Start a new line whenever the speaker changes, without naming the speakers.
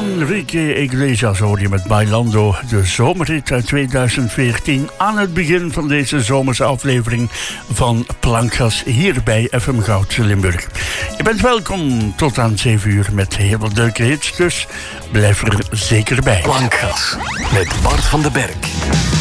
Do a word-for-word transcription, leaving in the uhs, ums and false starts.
Enrique Iglesias hoor je met Bailando, de zomerhit uit tweeduizend veertien... aan het begin van deze zomerse aflevering van Plankgas hier bij F M Goud Limburg. Je bent welkom tot aan zeven uur met heel veel leuke hits, dus blijf er zeker bij.
Plankgas met Bart van den Berg.